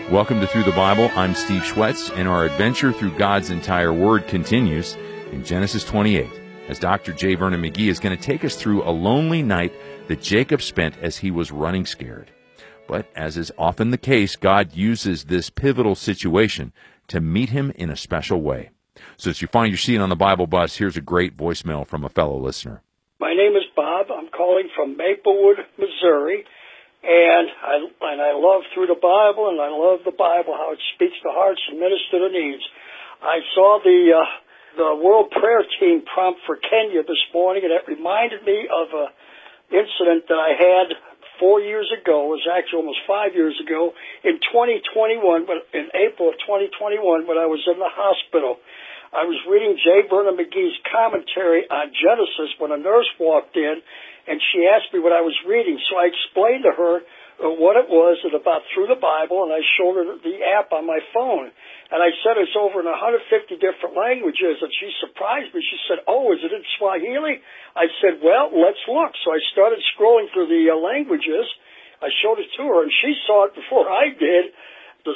Welcome to Through the Bible. I'm Steve Schwetz, and our adventure through God's entire Word continues in Genesis 28, as Dr. J. Vernon McGee is going to take us through a lonely night that Jacob spent as he was running scared. But as is often the case, God uses this pivotal situation to meet him in a special way. So as you find your seat on the Bible bus, here's a great voicemail from a fellow listener. My name is Bob. I'm calling from Maplewood, Missouri. And I love Through the Bible, and I love the Bible, how it speaks to hearts and ministers to needs. I saw the World Prayer Team prompt for Kenya this morning, and it reminded me of an incident that I had 4 years ago. It was actually almost 5 years ago, in 2021, but in April of 2021, when I was in the hospital. I was reading J. Vernon McGee's commentary on Genesis when a nurse walked in, and she asked me what I was reading. So I explained to her what it was and about Through the Bible, and I showed her the app on my phone. And I said it's over in 150 different languages, and she surprised me. She said, "Oh, is it in Swahili?" I said, "Well, let's look." So I started scrolling through the languages. I showed it to her, and she saw it before I did, the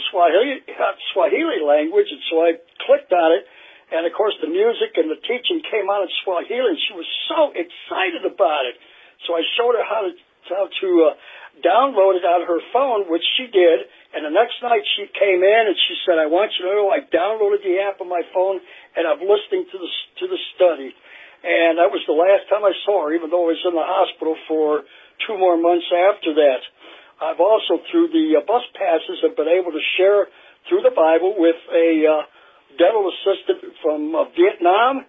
Swahili language, and so I clicked on it. And, of course, the music and the teaching came out in Swahili, and she was so excited about it. So I showed her how to download it on her phone, which she did. And the next night she came in and she said, "I want you to know I downloaded the app on my phone, and I'm listening to the study." And that was the last time I saw her, even though I was in the hospital for 2 more months after that. I've also, through the bus passes, have been able to share Through the Bible with a dental assistant from Vietnam,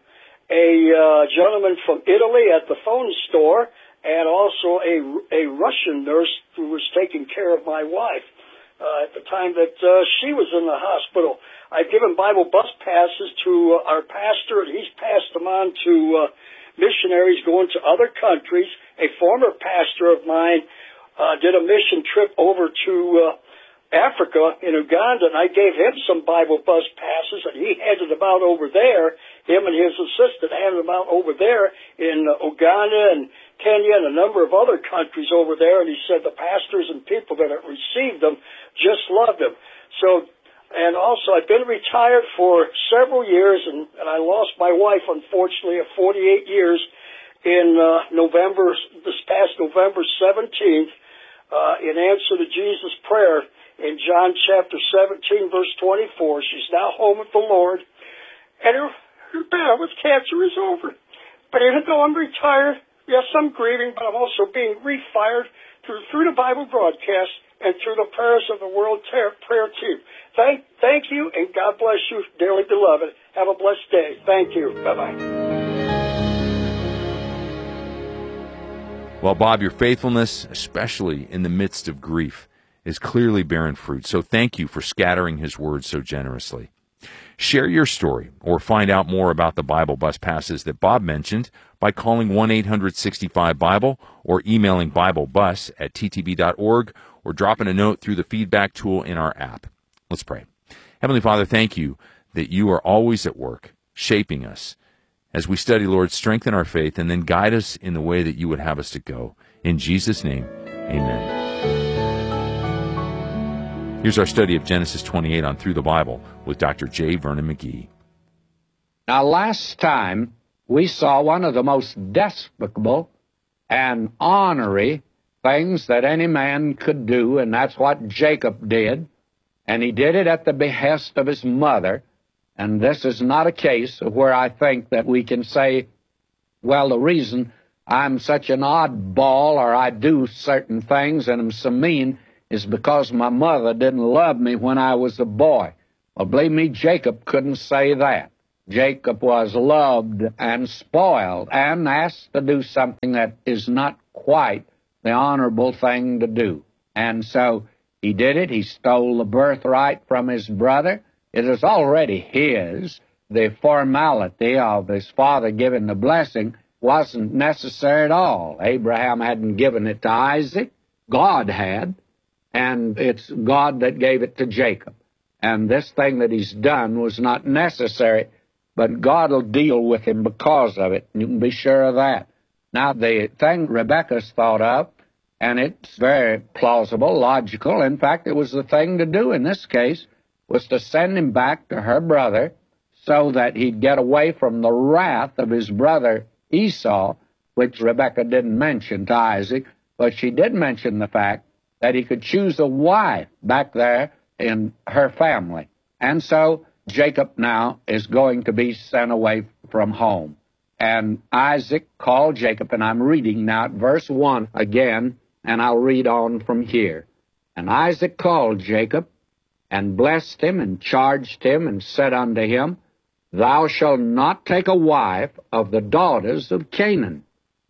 a gentleman from Italy at the phone store, and also a Russian nurse who was taking care of my wife at the time that she was in the hospital. I've given Bible bus passes to our pastor, and he's passed them on to missionaries going to other countries. A former pastor of mine did a mission trip over to Africa, in Uganda, and I gave him some Bible bus passes, and he handed them out over there. Him and his assistant handed them out over there in Uganda and Kenya and a number of other countries over there, and he said the pastors and people that have received them just loved them. So, and also I've been retired for several years, and I lost my wife, unfortunately, at 48 years in this past November 17th, in answer to Jesus' prayer in John chapter 17, verse 24. She's now home with the Lord, and her battle with cancer is over. But even though I'm retired, yes, I'm grieving, but I'm also being refired through the Bible broadcast and through the prayers of the World Prayer Team. Thank you, and God bless you, dearly beloved. Have a blessed day. Thank you. Bye-bye. Well, Bob, your faithfulness, especially in the midst of grief, is clearly bearing fruit. So thank you for scattering his word so generously. Share your story or find out more about the Bible bus passes that Bob mentioned by calling 1-800-65-BIBLE or emailing BibleBus@ttb.org or dropping a note through the feedback tool in our app. Let's pray. Heavenly Father, thank you that you are always at work, shaping us. As we study, Lord, strengthen our faith and then guide us in the way that you would have us to go. In Jesus' name, amen. Here's our study of Genesis 28 on Through the Bible with Dr. J. Vernon McGee. Now, last time we saw one of the most despicable and ornery things that any man could do, and that's what Jacob did. And he did it at the behest of his mother. And this is not a case of where I think that we can say, well, the reason I'm such an oddball or I do certain things and am so mean is because my mother didn't love me when I was a boy. Well, believe me, Jacob couldn't say that. Jacob was loved and spoiled and asked to do something that is not quite the honorable thing to do. And so he did it. He stole the birthright from his brother. It is already his. The formality of his father giving the blessing wasn't necessary at all. Abraham hadn't given it to Isaac. God had. And it's God that gave it to Jacob. And this thing that he's done was not necessary, but God will deal with him because of it. You can be sure of that. Now, the thing Rebekah's thought of And it's very plausible, logical. In fact, it was the thing to do in this case, was to send him back to her brother so that he'd get away from the wrath of his brother Esau, which Rebekah didn't mention to Isaac, but she did mention the fact that he could choose a wife back there in her family. And so Jacob now is going to be sent away from home. And Isaac called Jacob, and I'm reading now at verse 1 again, and I'll read on from here. And Isaac called Jacob, and blessed him, and charged him, and said unto him, Thou shalt not take a wife of the daughters of Canaan.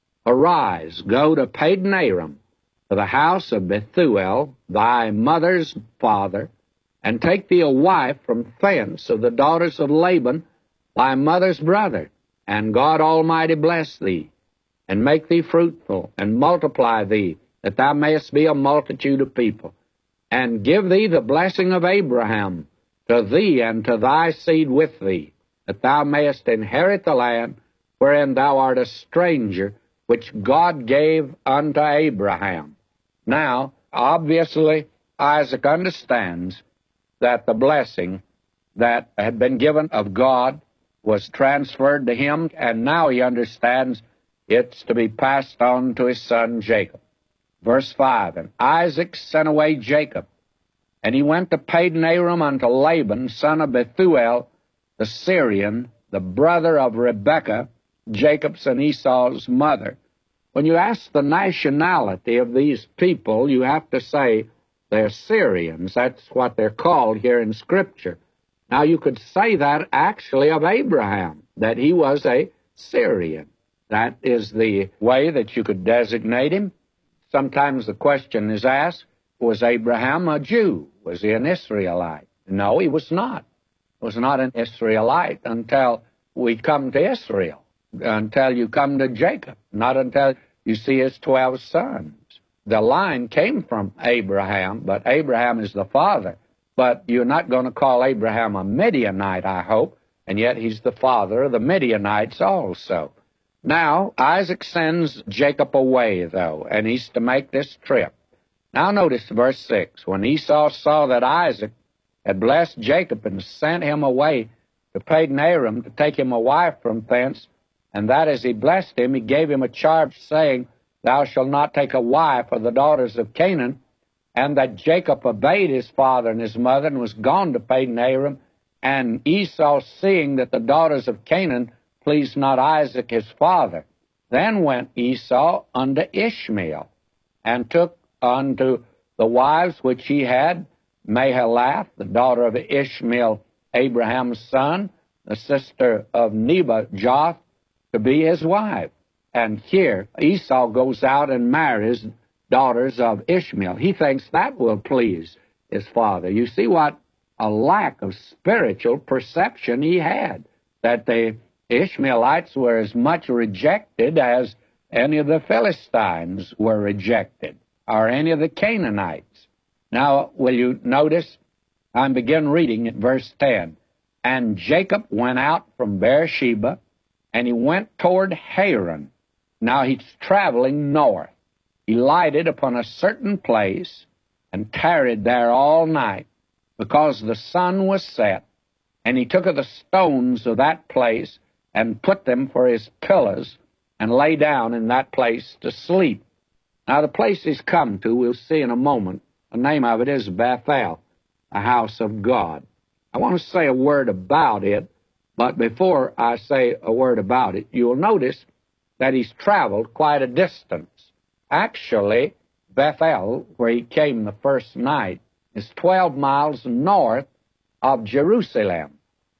Arise, go to Padan Aram, to the house of Bethuel, thy mother's father, and take thee a wife from thence of the daughters of Laban, thy mother's brother. And God Almighty bless thee, and make thee fruitful, and multiply thee, that thou mayest be a multitude of people, and give thee the blessing of Abraham to thee and to thy seed with thee, that thou mayest inherit the land wherein thou art a stranger, which God gave unto Abraham. Now, obviously, Isaac understands that the blessing that had been given of God was transferred to him, and now he understands it's to be passed on to his son Jacob. Verse 5, And Isaac sent away Jacob, and he went to Padan Aram unto Laban, son of Bethuel, the Syrian, the brother of Rebekah, Jacob's and Esau's mother. When you ask the nationality of these people, you have to say they're Syrians. That's what they're called here in Scripture. Now, you could say that actually of Abraham, that he was a Syrian. That is the way that you could designate him. Sometimes the question is asked, was Abraham a Jew? Was he an Israelite? No, he was not. He was not an Israelite until we come to Israel, until you come to Jacob, not until you see his 12 sons. The line came from Abraham, but Abraham is the father. But you're not going to call Abraham a Midianite, I hope, and yet he's the father of the Midianites also. Now, Isaac sends Jacob away, though, and he's to make this trip. Now notice verse 6. When Esau saw that Isaac had blessed Jacob and sent him away to Padan Aram to take him a wife from thence, and that as he blessed him, he gave him a charge, saying, Thou shalt not take a wife of the daughters of Canaan, and that Jacob obeyed his father and his mother, and was gone to Padan Aram. And Esau, seeing that the daughters of Canaan pleased not Isaac his father, then went Esau unto Ishmael, and took unto the wives which he had Mahalath, the daughter of Ishmael, Abraham's son, the sister of Nebajoth, to be his wife. And here Esau goes out and marries daughters of Ishmael. He thinks that will please his father. You see what a lack of spiritual perception he had, that the Ishmaelites were as much rejected as any of the Philistines were rejected, or any of the Canaanites. Now, will you notice? I begin reading at verse 10. And Jacob went out from Beersheba, and he went toward Haran. Now he's traveling north. He lighted upon a certain place and tarried there all night, because the sun was set. And he took of the stones of that place and put them for his pillars, and lay down in that place to sleep. Now the place he's come to, we'll see in a moment. The name of it is Bethel, the house of God. I want to say a word about it, but before I say a word about it, you'll notice that he's traveled quite a distance. Actually, Bethel, where he came the first night, is 12 miles north of Jerusalem.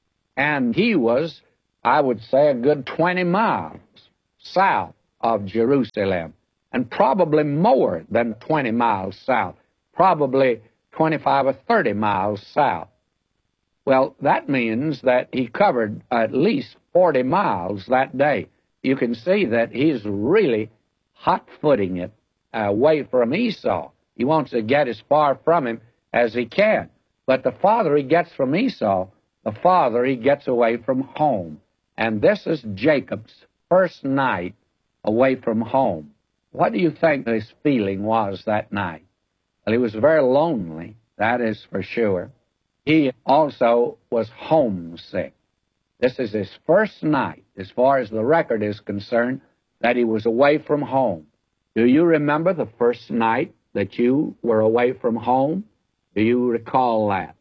And he was, I would say, a good 20 miles south of Jerusalem, and probably more than 20 miles south, probably 25 or 30 miles south. Well, that means that he covered at least 40 miles that day. You can see that he's really hot-footing it away from Esau. He wants to get as far from him as he can. But the farther he gets from Esau, the farther he gets away from home. And this is Jacob's first night away from home. what do you think his feeling was that night? Well, he was very lonely, that is for sure. He also was homesick. This is his first night, as far as the record is concerned, that he was away from home. Do you remember the first night that you were away from home? Do you recall that?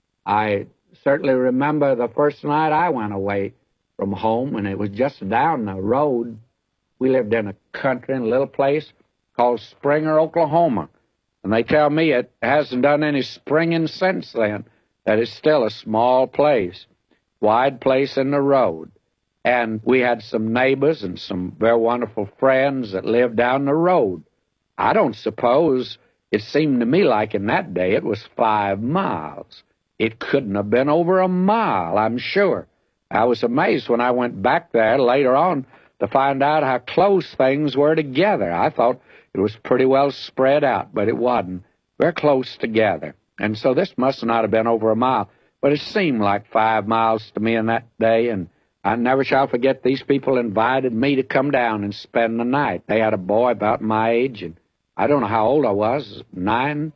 I certainly remember the first night I went away from home, and it was just down the road. We lived in a country, in a little place called Springer, Oklahoma. And they tell me it hasn't done any springing since then, that it's still a small place, wide place in the road. And we had some neighbors and some very wonderful friends that lived down the road. I don't suppose, it seemed to me like in that day it was 5 miles. It couldn't have been over a mile, I'm sure. I was amazed when I went back there later on to find out how close things were together. I thought it was pretty well spread out, but it wasn't. Very close together. And so this must not have been over a mile, but it seemed like 5 miles to me in that day, and I never shall forget these people invited me to come down and spend the night. They had a boy about my age, and I don't know how old I was, 9,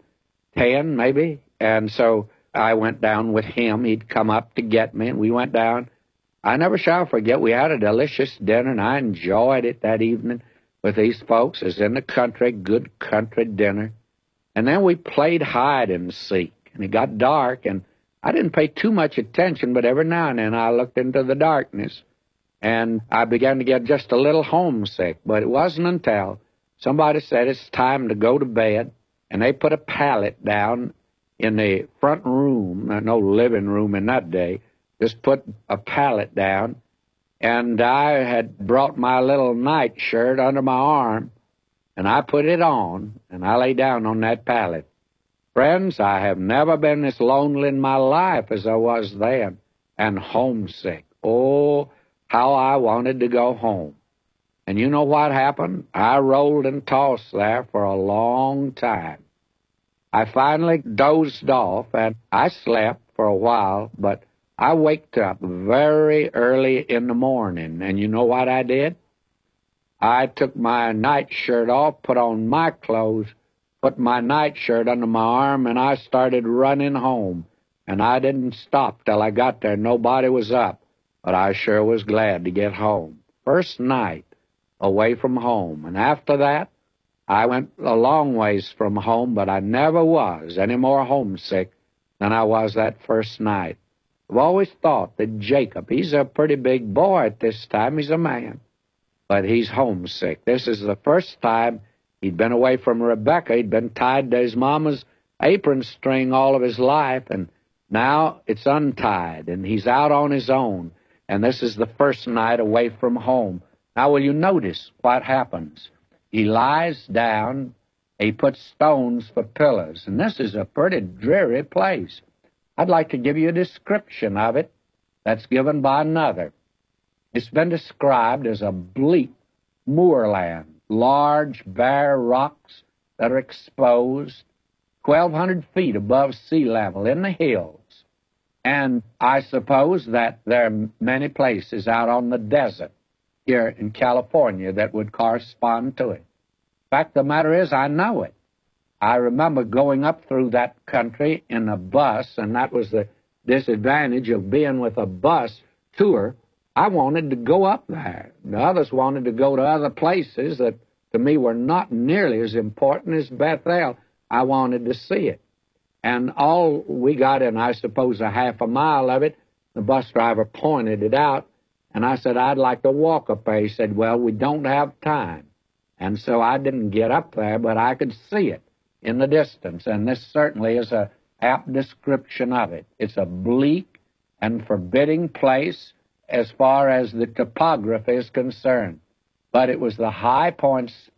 10 maybe, and so I went down with him. He'd come up to get me, and we went down. I never shall forget, we had a delicious dinner, and I enjoyed it that evening with these folks, as in the country, good country dinner. And then we played hide and seek, and it got dark, and I didn't pay too much attention, but every now and then I looked into the darkness, and I began to get just a little homesick. But it wasn't until somebody said it's time to go to bed, and they put a pallet down in the front room, no living room in that day, just put a pallet down, and I had brought my little nightshirt under my arm, and I put it on, and I lay down on that pallet. Friends, I have never been as lonely in my life as I was then, and homesick. Oh, how I wanted to go home. And you know what happened? I rolled and tossed there for a long time. I finally dozed off, and I slept for a while, but I waked up very early in the morning, and you know what I did? I took my nightshirt off, put on my clothes, put my nightshirt under my arm, and I started running home. And I didn't stop till I got there. Nobody was up, but I sure was glad to get home. First night away from home. And after that, I went a long ways from home, but I never was any more homesick than I was that first night. I've always thought that Jacob, he's a pretty big boy at this time. He's a man, but he's homesick. This is the first time he'd been away from Rebecca. He'd been tied to his mama's apron string all of his life, and now it's untied, and he's out on his own, and this is the first night away from home. Now, will you notice what happens? He lies down, he puts stones for pillows, and this is a pretty dreary place. I'd like to give you a description of it that's given by another. It's been described as a bleak moorland, large, bare rocks that are exposed 1,200 feet above sea level in the hills. And I suppose that there are many places out on the desert here in California that would correspond to it. In fact, the matter is, I know it. I remember going up through that country in a bus, and that was the disadvantage of being with a bus tour. I wanted to go up there. The others wanted to go to other places that to me were not nearly as important as Bethel. I wanted to see it. And all we got in, I suppose, a half a mile of it, the bus driver pointed it out, and I said, I'd like to walk up there. He said, well, we don't have time. And so I didn't get up there, but I could see it in the distance, and this certainly is an apt description of it. It's a bleak and forbidding place as far as the topography is concerned, but it was the high point